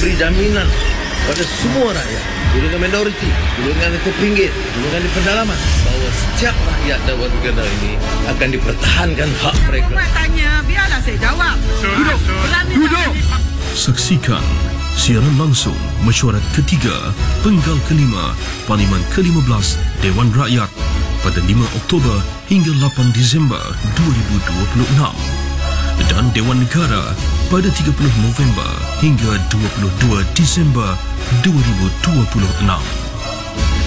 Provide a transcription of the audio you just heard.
memberi jaminan pada semua rakyat, golongan minoriti, golongan terpinggir, golongan di pedalaman, bahawa setiap rakyat dan warga negara ini akan dipertahankan hak mereka. Buat tanya, biarlah saya jawab. Duduk! Saksikan siaran langsung mesyuarat ketiga penggal kelima Parlimen ke-15 Dewan Rakyat pada 5 Oktober hingga 8 Disember 2026 dan Dewan Negara pada 30 November hingga 22 Disember 2026.